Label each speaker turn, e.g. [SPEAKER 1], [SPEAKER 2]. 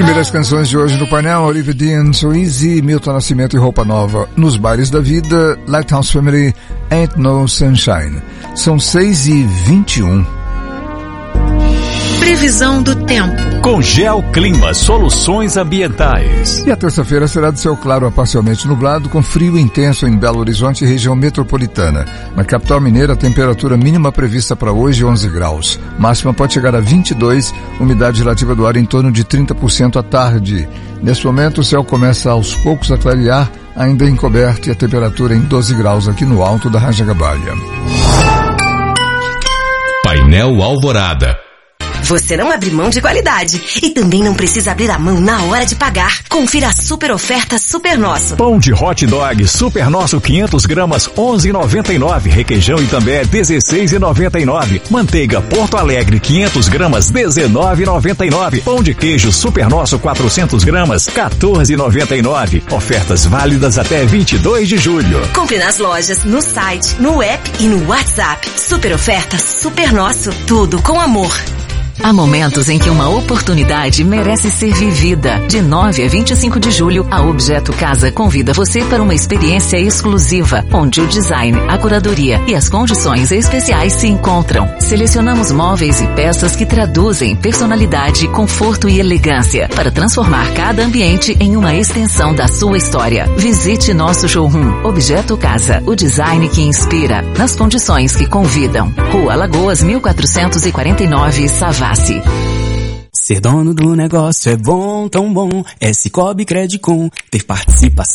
[SPEAKER 1] Primeiras canções de hoje no painel: Olivia Dean, So Easy, Milton Nascimento e Roupa Nova. Nos bailes da vida, Lighthouse Family, Ain't No Sunshine. São 6h21.
[SPEAKER 2] Previsão do tempo.
[SPEAKER 3] Com Geoclima Soluções Ambientais.
[SPEAKER 1] E a terça-feira será de céu claro a parcialmente nublado, com frio intenso em Belo Horizonte e região metropolitana. Na capital mineira, a temperatura mínima prevista para hoje é 11 graus. Máxima pode chegar a 22, umidade relativa do ar em torno de 30% à tarde. Neste momento, o céu começa aos poucos a clarear, ainda encoberto, e a temperatura em 12 graus aqui no alto da Rajagabalha.
[SPEAKER 3] Painel Alvorada.
[SPEAKER 4] Você não abre mão de qualidade e também não precisa abrir a mão na hora de pagar. Confira a super oferta Super Nosso.
[SPEAKER 3] Pão de hot dog Super Nosso 500 gramas 11,99. Requeijão Itambé 16,99. Manteiga Porto Alegre 500 gramas 19,99. Pão de queijo Super Nosso 400 gramas 14,99. Ofertas válidas até 22 de julho.
[SPEAKER 4] Compre nas lojas, no site, no app e no WhatsApp. Super oferta Super Nosso. Tudo com amor.
[SPEAKER 2] Há momentos em que uma oportunidade merece ser vivida. De 9 a 25 de julho, a Objeto Casa convida você para uma experiência exclusiva, onde o design, a curadoria e as condições especiais se encontram. Selecionamos móveis e peças que traduzem personalidade, conforto e elegância, para transformar cada ambiente em uma extensão da sua história. Visite nosso showroom Objeto Casa, o design que inspira, nas condições que convidam. Rua Lagoas 1449, Savassi.
[SPEAKER 5] Ser dono do negócio é bom, tão bom. É Cicobi Credicom. Ter participação